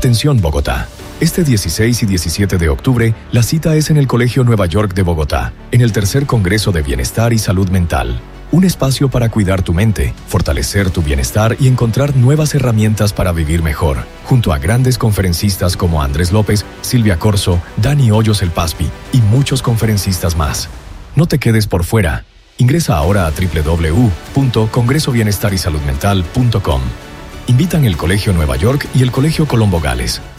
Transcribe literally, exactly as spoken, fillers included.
Atención Bogotá. Este dieciséis y diecisiete de octubre, la cita es en el Colegio Nueva York de Bogotá, en el tercer Congreso de Bienestar y Salud Mental. Un espacio para cuidar tu mente, fortalecer tu bienestar y encontrar nuevas herramientas para vivir mejor, junto a grandes conferencistas como Andrés López, Silvia Corso, Dani Hoyos el Paspi y muchos conferencistas más. No te quedes por fuera. Ingresa ahora a doble u doble u doble u punto congreso bienestar y salud mental punto com. Invitan el Colegio Nueva York y el Colegio Colombo Gales.